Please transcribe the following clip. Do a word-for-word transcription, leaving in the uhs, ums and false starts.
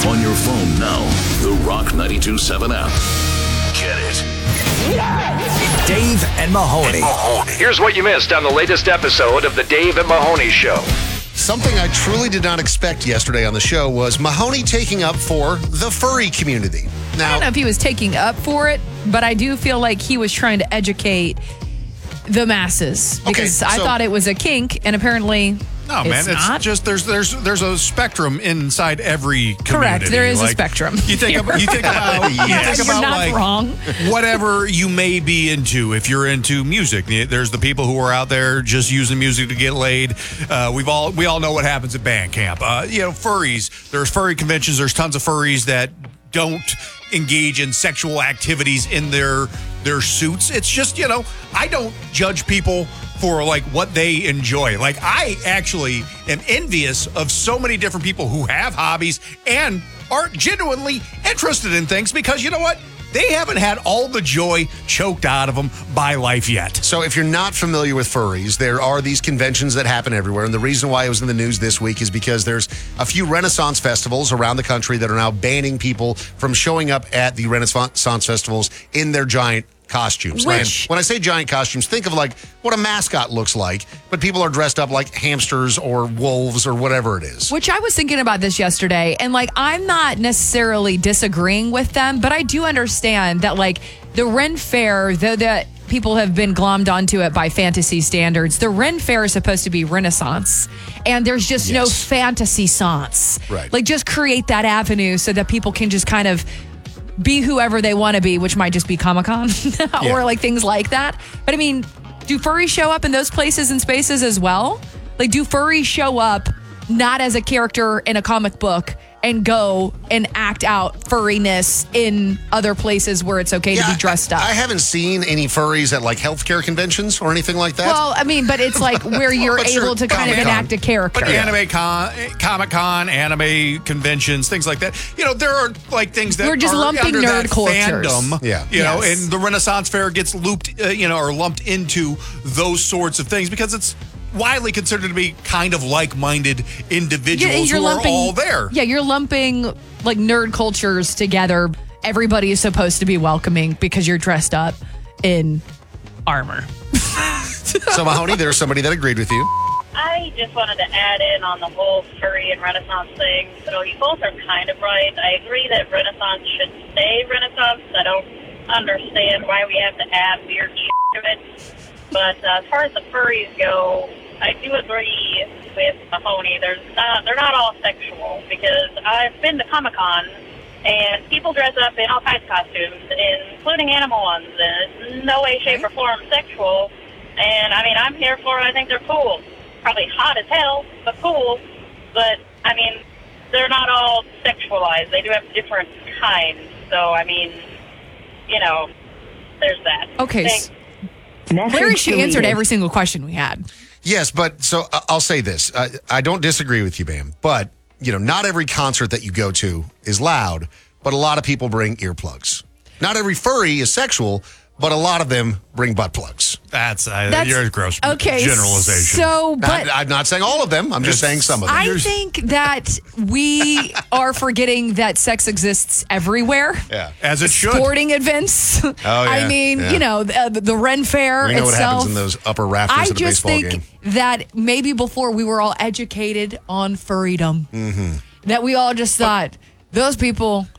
On your phone now, the Rock ninety-two point seven app. Get it. Yes! Dave and Mahoney. Mahoney. Here's what you missed on the latest episode of the Dave and Mahoney Show. Something I truly did not expect yesterday on the show was Mahoney taking up for the furry community. Now, I don't know if he was taking up for it, but I do feel like he was trying to educate the masses because okay, I so, thought it was a kink, and apparently no, it's man. It's not. just there's there's there's a spectrum inside every community. Correct. There is like, a spectrum. You think about you think about you yes, think you're about not like wrong. whatever you may be into. If you're into music, there's the people who are out there just using music to get laid. Uh, we've all we all know what happens at band camp. Uh, you know, furries. There's furry conventions. There's tons of furries that don't engage in sexual activities in their their suits. It's just, you know, I don't judge people for like what they enjoy. Like, I actually am envious of so many different people who have hobbies and are genuinely interested in things because, you know what? They haven't had all the joy choked out of them by life yet. So if you're not familiar with furries, there are these conventions that happen everywhere. And the reason why it was in the news this week is because there's a few Renaissance festivals around the country that are now banning people from showing up at the Renaissance festivals in their giant costumes. Which, and when I say giant costumes, think of like what a mascot looks like, but people are dressed up like hamsters or wolves or whatever it is. Which I was thinking about this yesterday, and like I'm not necessarily disagreeing with them, but I do understand that like the Ren Fair, though that people have been glommed onto it by fantasy standards, the Ren Fair is supposed to be Renaissance, and there's just yes. no fantasy-sance. Right. Like just create that avenue so that people can just kind of be whoever they want to be, which might just be Comic-Con or yeah. like things like that. But I mean, do furries show up in those places and spaces as well? Like, do furries show up not as a character in a comic book and go and act out furriness in other places where it's okay yeah, to be dressed up? I, I haven't seen any furries at like healthcare conventions or anything like that. Well, I mean, but it's like where you're But able sure, to kind of Comic-Con. enact a character. But anime con, Comic Con, anime conventions, things like that. You know, there are like things that We're just are lumping under nerd that cultures. fandom. Yeah. You know, Yes. and the Renaissance Fair gets looped, uh, you know, or lumped into those sorts of things because it's widely considered to be kind of like-minded individuals you're who lumping, are all there. Yeah, you're lumping like nerd cultures together. Everybody is supposed to be welcoming because you're dressed up in armor. So, Mahoney, there's somebody that agreed with you. I just wanted to add in on the whole furry and Renaissance thing. So you both are kind of right. I agree that Renaissance should stay Renaissance. I don't understand why we have to add weird shit to it. But uh, as far as the furries go, I do agree with Mahoney. There's not, they're not all sexual because I've been to Comic-Con and people dress up in all kinds of costumes, including animal ones, and it's no way, shape, or form sexual. And, I mean, I'm here for it. I think they're cool. Probably hot as hell, but cool. But, I mean, they're not all sexualized. They do have different kinds. So, I mean, you know, there's that. Okay. Thanks. Larry, she answered every single question we had. Yes, but so uh, I'll say this. I, I don't disagree with you, Bam, but, you know, not every concert that you go to is loud, but a lot of people bring earplugs. Not every furry is sexual, but a lot of them bring butt plugs. That's, uh, That's you're a gross okay, generalization. So, but I, I'm not saying all of them. I'm just It's- saying some of them. I think that we are forgetting that sex exists everywhere. yeah. As it should. Sporting events. Oh, yeah, I mean, yeah. you know, the, the Ren Fair We know what itself. happens in those upper rafters I of a just baseball think game. that maybe before we were all educated on furrydom, Mm-hmm. that we all just thought those people